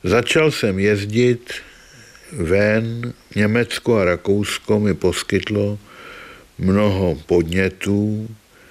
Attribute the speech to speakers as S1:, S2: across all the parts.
S1: Začal jsem jezdit ven, Německo a Rakousko mi poskytlo mnoho podnětů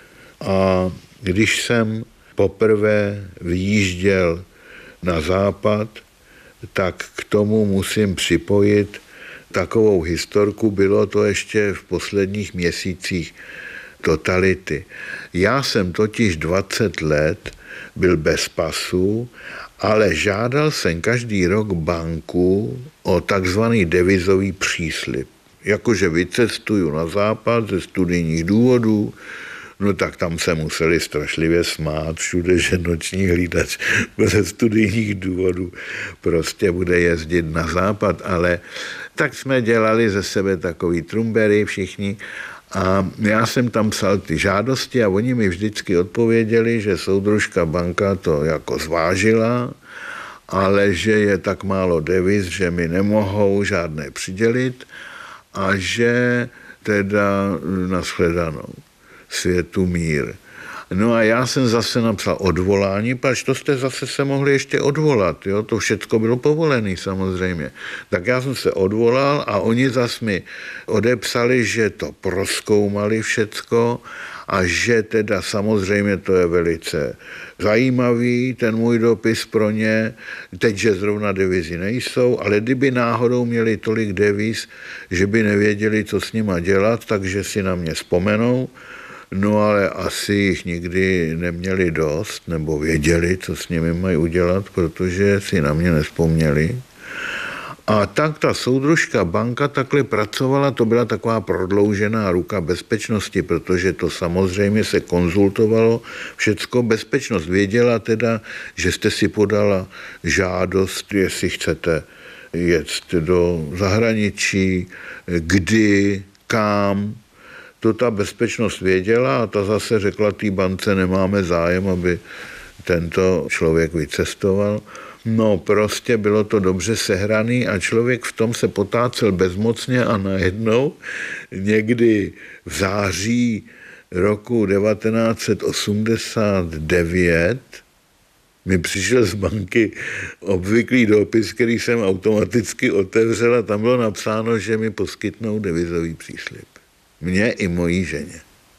S1: a když jsem poprvé vyjížděl na západ, tak k tomu musím připojit takovou historku, bylo to ještě v posledních měsících totality. Já jsem totiž 20 let byl bez pasu, ale žádal jsem každý rok banku o takzvaný devizový příslib. Jakože vycestuju na západ ze studijních důvodů, no tak tam se museli strašlivě smát všude, že noční hlídač ze studijních důvodů prostě bude jezdit na západ, ale tak jsme dělali ze sebe takový trumbery všichni a já jsem tam psal ty žádosti a oni mi vždycky odpověděli, že soudružka banka to jako zvážila, ale že je tak málo deviz, že mi nemohou žádné přidělit a že teda nashledanou. Světu mír. No a já jsem zase napsal odvolání, pač to jste zase se mohli ještě odvolat, jo? To všecko bylo povolené samozřejmě. Tak já jsem se odvolal a oni zase mi odepsali, že to prozkoumali všecko a že teda samozřejmě to je velice zajímavý, ten můj dopis pro ně, teď, že zrovna devizy nejsou, ale kdyby náhodou měli tolik deviz, že by nevěděli, co s nima dělat, takže si na mě vzpomenou. No ale asi jich nikdy neměli dost, nebo věděli, co s nimi mají udělat, protože si na mě nevzpomněli. A tak ta soudružka banka takhle pracovala, to byla taková prodloužená ruka bezpečnosti, protože to samozřejmě se konzultovalo všecko. Bezpečnost věděla teda, že jste si podala žádost, jestli chcete jet do zahraničí, kdy, kam. To ta bezpečnost věděla a ta zase řekla té bance, nemáme zájem, aby tento člověk vycestoval. No prostě bylo to dobře sehraný a člověk v tom se potácel bezmocně a najednou někdy v září roku 1989 mi přišel z banky obvyklý dopis, který jsem automaticky otevřel a tam bylo napsáno, že mi poskytnou devizový příslib. Mně i mojí ženě.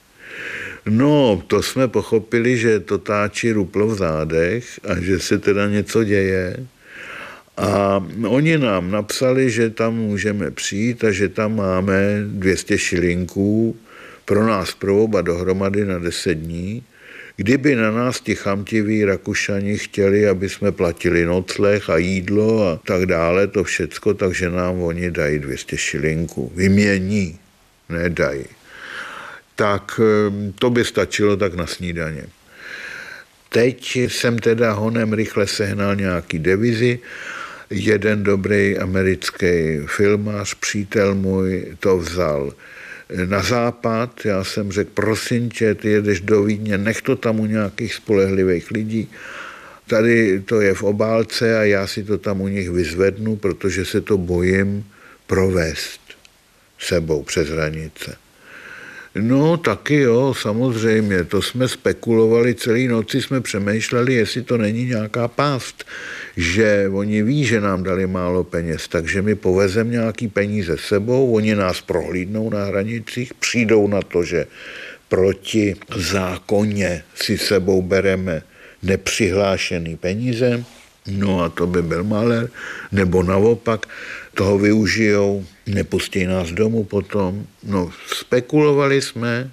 S1: No, to jsme pochopili, že to táčí ruplo v zádech a že se teda něco děje. A oni nám napsali, že tam můžeme přijít a že tam máme 200 šilinků pro nás pro oba dohromady na 10 dní. Kdyby na nás ti chamtiví Rakušani chtěli, aby jsme platili nocleh a jídlo a tak dále, to všecko, takže nám oni dají 200 šilinků. Vymění. Nedají. Tak to by stačilo tak na snídaně. Teď jsem teda honem rychle sehnal nějaký devizy. Jeden dobrý americký filmář, přítel můj, to vzal na západ. Já jsem řekl, prosím tě, ty jedeš do Vídně, nech to tam u nějakých spolehlivých lidí. Tady to je v obálce a já si to tam u nich vyzvednu, protože se to bojím provést sebou přes hranice. No taky jo, samozřejmě, to jsme spekulovali, celý noci jsme přemýšleli, jestli to není nějaká pást, že oni ví, že nám dali málo peněz, takže my povezem nějaký peníze sebou, oni nás prohlídnou na hranicích, přijdou na to, že proti zákonně si sebou bereme nepřihlášený peníze, no a to by byl malér, nebo naopak toho využijou, nepustí nás domů potom. No, spekulovali jsme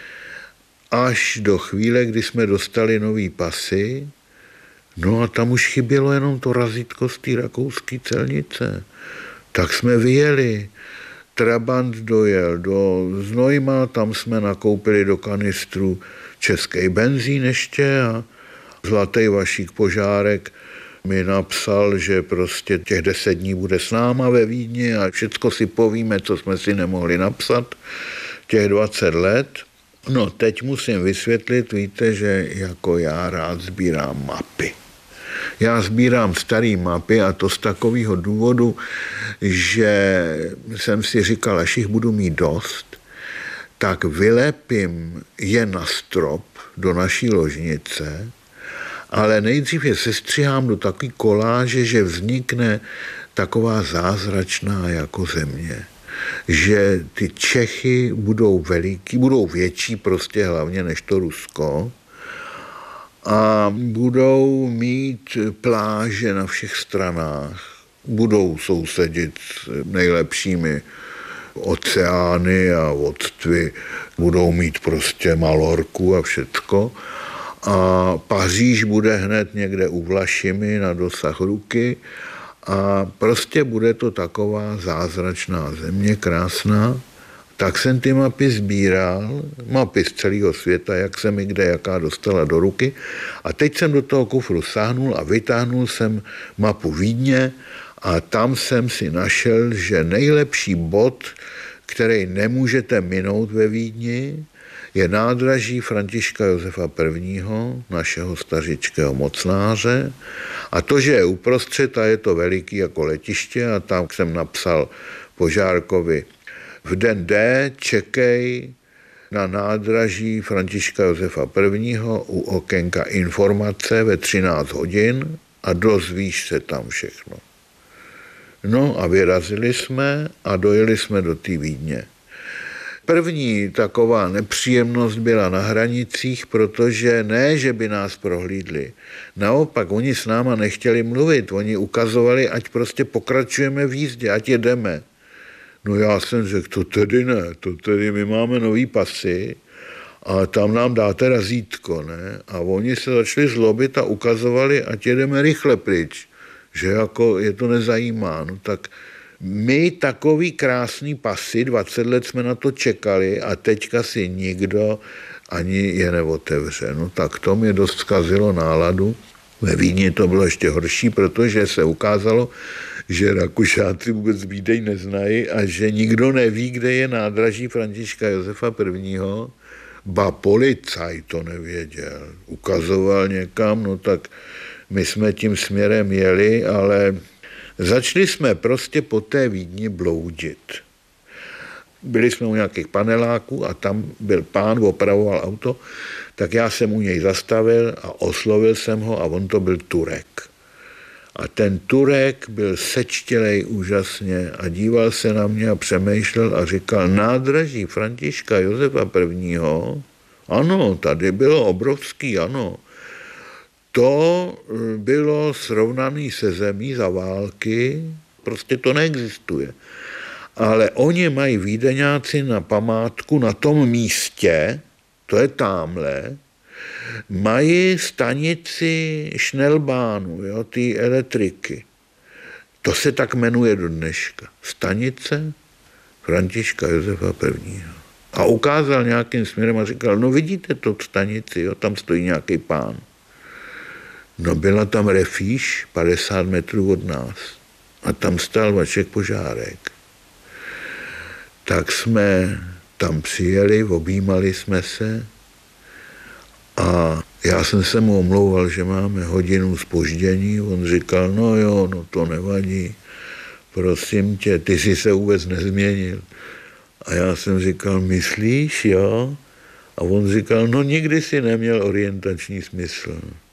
S1: až do chvíle, kdy jsme dostali nový pasy, no a tam už chybělo jenom to razítko z té rakouské celnice. Tak jsme vyjeli. Trabant dojel do Znojma, tam jsme nakoupili do kanistru český benzín ještě a zlatý Vašík Požárek mi napsal, že prostě těch 10 dní bude s náma ve Vídni a všecko si povíme, co jsme si nemohli napsat těch 20 let. No teď musím vysvětlit, víte, že jako já rád sbírám mapy. Já sbírám staré mapy a to z takového důvodu, že jsem si říkal, až jich budu mít dost, tak vylepím je na strop do naší ložnice Ale nejdřív je sestřihám do takové koláže, že vznikne taková zázračná jako země. Že ty Čechy budou veliký, budou větší prostě hlavně než to Rusko a budou mít pláže na všech stranách. Budou sousedit s nejlepšími oceány a vodstvy, budou mít prostě Malorku a všecko. A Paříž bude hned někde u Vlašimi na dosah ruky a prostě bude to taková zázračná země, krásná. Tak jsem ty mapy sbíral, mapy z celého světa, jak se mi kde jaká dostala do ruky. A teď jsem do toho kufru sáhnul a vytáhnul jsem mapu Vídně a tam jsem si našel, že nejlepší bod, který nemůžete minout ve Vídni, je nádraží Františka Josefa I., našeho stařičkého mocnáře. A to, že je uprostřed a je to veliký jako letiště a tam jsem napsal Požárkovi: v den D čekej na nádraží Františka Josefa I. U okénka informace ve 13 hodin a dozvíš se tam všechno. No a vyrazili jsme a dojeli jsme do té Vídně. První taková nepříjemnost byla na hranicích, protože ne, že by nás prohlídli. Naopak, oni s náma nechtěli mluvit, oni ukazovali, ať prostě pokračujeme v jízdě, ať jedeme. No já jsem řekl, to tedy ne, to tedy my máme nový pasy a tam nám dáte razítko, ne? A oni se začali zlobit a ukazovali, ať jedeme rychle pryč, že jako je to nezajímá. No tak my takový krásný pasy, 20 let jsme na to čekali a teďka si nikdo ani je neotevře. No tak to mě dost zkazilo náladu. Ve Vídni to bylo ještě horší, protože se ukázalo, že Rakušáci vůbec Vídeň neznají a že nikdo neví, kde je nádraží Františka Josefa I. Ba policaj to nevěděl. Ukazoval někam, no tak my jsme tím směrem jeli, ale začali jsme prostě po té Vídni bloudit. Byli jsme u nějakých paneláků a tam byl pán, opravoval auto, tak já jsem u něj zastavil a oslovil jsem ho a on to byl Turek. A ten Turek byl sečtělej úžasně a díval se na mě a přemýšlel a říkal: nádraží Františka Josefa I. Ano, tady bylo obrovský, ano. To bylo srovnané se zemí za války, prostě to neexistuje. Ale oni mají Vídeňáci na památku na tom místě, to je támhle, mají stanici Schnellbahnu, jo, ty elektriky. To se tak jmenuje do dneška. Stanice Františka Josefa I. A ukázal nějakým směrem a říkal: no vidíte to stanici, jo, tam stojí nějaký pán. No byla tam refíš 50 metrů od nás a tam stál Vašek Požárek. Tak jsme tam přijeli, objímali jsme se a já jsem se mu omlouval, že máme hodinu zpoždění. On říkal: no jo, no to nevadí, prosím tě, ty jsi se vůbec nezměnil. A já jsem říkal: myslíš, jo? A on říkal: no nikdy si neměl orientační smysl.